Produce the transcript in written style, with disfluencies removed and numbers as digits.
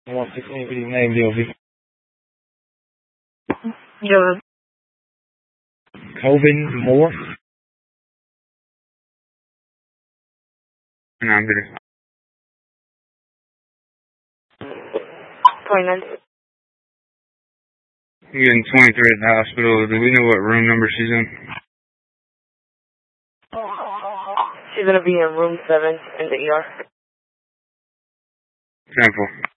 116, video name, DOV. Yeah. Coven Moore. No, I'm good. 29. I'm getting 23 at the hospital. Do we know what room number she's in? She's gonna be in room 7 in the ER. 10-4.